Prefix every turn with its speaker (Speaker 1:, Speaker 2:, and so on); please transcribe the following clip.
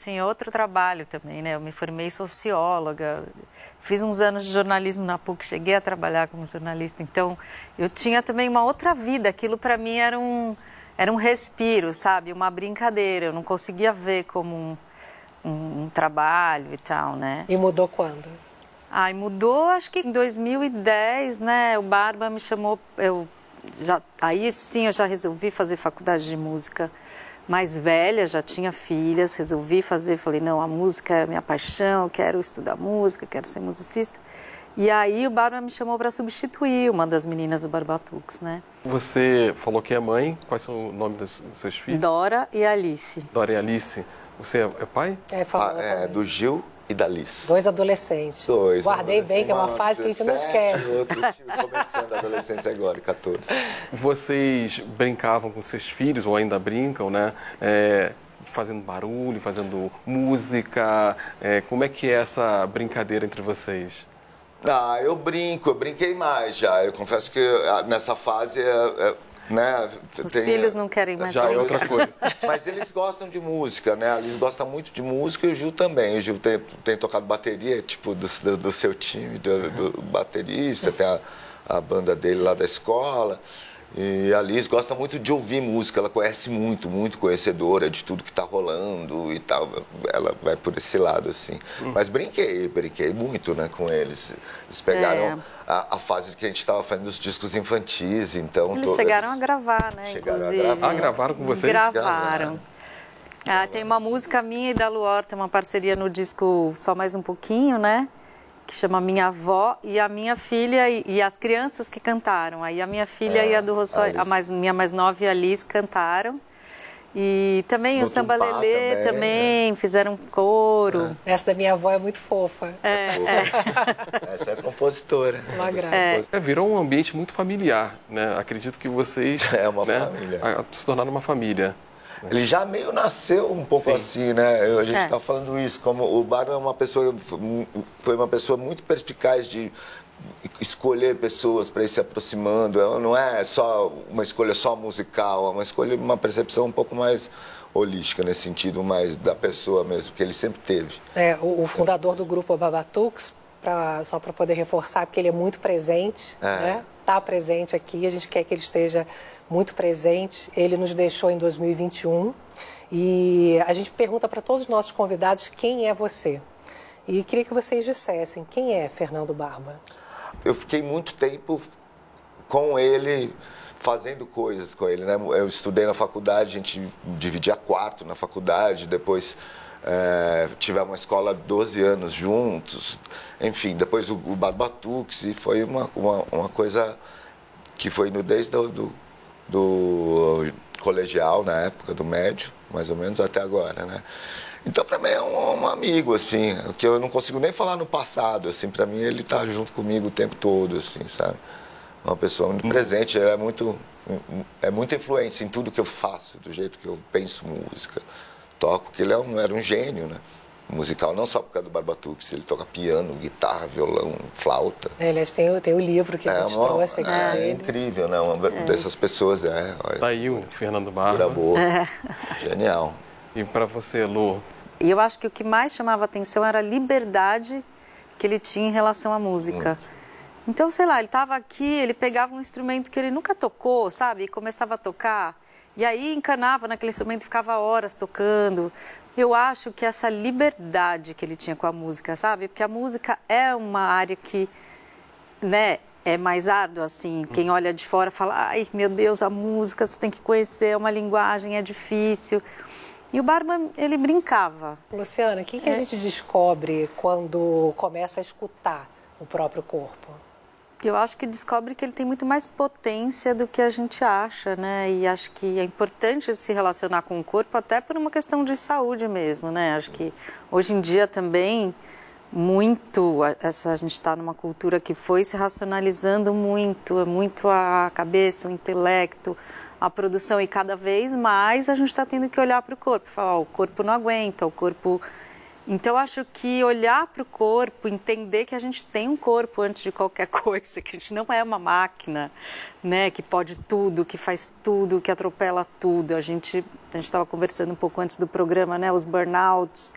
Speaker 1: assim, outro trabalho também, né? Eu me formei socióloga, fiz uns anos de jornalismo na PUC, cheguei a trabalhar como jornalista. Então, eu tinha também uma outra vida. Aquilo para mim era um respiro, sabe? Uma brincadeira. Eu não conseguia ver como um trabalho e tal, né?
Speaker 2: E mudou quando?
Speaker 1: Ai, mudou, acho que em 2010, né? O Barba me chamou, aí sim eu já resolvi fazer faculdade de música mais velha, já tinha filhas, resolvi fazer, falei, não, a música é minha paixão, eu quero estudar música, quero ser musicista. E aí o Barba me chamou para substituir uma das meninas do Barbatux, né?
Speaker 3: Você falou que é mãe, quais são o nome dos seus filhos?
Speaker 1: Dora e Alice.
Speaker 3: Dora e Alice. Você é pai?
Speaker 4: Do Gil e da Liz.
Speaker 2: 2 adolescentes. Guardei bem, que é uma fase que a gente não esquece.
Speaker 4: Outro começando a adolescência agora, 14.
Speaker 3: Vocês brincavam com seus filhos, ou ainda brincam, né? Fazendo barulho, fazendo música. Como é que é essa brincadeira entre vocês?
Speaker 4: Eu brinquei mais já. Eu confesso que nessa fase... né,
Speaker 1: Os filhos não querem mais
Speaker 3: já é outra coisa.
Speaker 4: Mas eles gostam de música, né? A Liz gosta muito de música e o Gil também. O Gil tem tocado bateria, tipo, do seu time, do baterista, tem a banda dele lá da escola. E a Liz gosta muito de ouvir música, ela conhece muito conhecedora de tudo que está rolando e tal. Ela vai por esse lado, assim. Mas brinquei muito, né, com eles. Eles pegaram a fase que a gente estava fazendo os discos infantis, então...
Speaker 1: Eles chegaram a gravar, né, inclusive.
Speaker 3: Gravaram com vocês?
Speaker 1: Gravaram. Tem uma música minha e da Luor, tem uma parceria no disco Só Mais Um Pouquinho, né? Que chama Minha Avó e a minha filha e as crianças que cantaram. Aí a minha filha e a do Rossói, minha mais nova e a Liz cantaram. E também o Samba Lelê também fizeram coro.
Speaker 2: Essa da minha avó é muito fofa.
Speaker 4: Essa é compositora.
Speaker 2: Uma graça.
Speaker 3: Virou um ambiente muito familiar, né? Acredito que vocês...
Speaker 4: família.
Speaker 3: Se tornaram uma família.
Speaker 4: Ele já meio nasceu um pouco assim, né? A gente está falando isso, como o Barba foi uma pessoa muito perspicaz de escolher pessoas para ir se aproximando. Não é só uma escolha só musical, é uma escolha, uma percepção um pouco mais holística, nesse sentido, mais da pessoa mesmo, que ele sempre teve.
Speaker 2: O fundador do grupo Barbatux, só para poder reforçar, porque ele é muito presente, né? Está presente aqui, a gente quer que ele esteja muito presente. Ele nos deixou em 2021 e a gente pergunta para todos os nossos convidados quem é você. E queria que vocês dissessem quem é Fernando Barba.
Speaker 4: Eu fiquei muito tempo com ele, fazendo coisas com ele, né? Eu estudei na faculdade, a gente dividia quarto na faculdade, depois tivemos uma escola 12 anos juntos, enfim, depois o Barbatux, e foi uma coisa que foi desde do colegial, na época do médio, mais ou menos, até agora, né? Então, para mim, é um amigo, assim, que eu não consigo nem falar no passado, assim, para mim ele tá junto comigo o tempo todo, assim, sabe? Uma pessoa muito presente, ele é muita influência em tudo que eu faço, do jeito que eu penso música, toco, que ele era um gênio, né? Musical, não só por causa do Barbatux, ele toca piano, guitarra, violão, flauta.
Speaker 2: Aliás, tem o livro que a gente trouxe aqui dele.
Speaker 4: É incrível, né? Uma dessas pessoas,
Speaker 3: Tá aí o Fernando Barba.
Speaker 4: Pura boa. Genial.
Speaker 3: E para você, Lu?
Speaker 1: E eu acho que o que mais chamava atenção era a liberdade que ele tinha em relação à música. Então, sei lá, ele estava aqui, ele pegava um instrumento que ele nunca tocou, sabe? E começava a tocar. E aí encanava naquele instrumento e ficava horas tocando. Eu acho que essa liberdade que ele tinha com a música, sabe? Porque a música é uma área que, né, é mais árdua, assim. Quem olha de fora fala, ai, meu Deus, a música, você tem que conhecer, é uma linguagem, é difícil. E o Barba, ele brincava.
Speaker 2: Luciana, o que a gente descobre quando começa a escutar o próprio corpo?
Speaker 1: Eu acho que descobre que ele tem muito mais potência do que a gente acha, né? E acho que é importante se relacionar com o corpo até por uma questão de saúde mesmo, né? Acho que hoje em dia também a gente está numa cultura que foi se racionalizando muito a cabeça, o intelecto, a produção, e cada vez mais a gente está tendo que olhar para o corpo e falar, o corpo não aguenta, o corpo... Então, eu acho que olhar para o corpo, entender que a gente tem um corpo antes de qualquer coisa, que a gente não é uma máquina, né, que pode tudo, que faz tudo, que atropela tudo. A gente estava conversando um pouco antes do programa, né, os burnouts,